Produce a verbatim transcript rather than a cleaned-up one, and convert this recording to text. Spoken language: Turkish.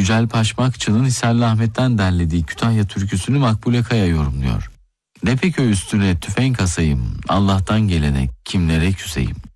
Yücel Paşmakçı'nın Hisarlı Ahmet'ten derlediği Kütahya türküsünü Makbule Kaya yorumluyor. Nepeköy üstüne tüfek asayım, Allah'tan gelene kimlere küseyim.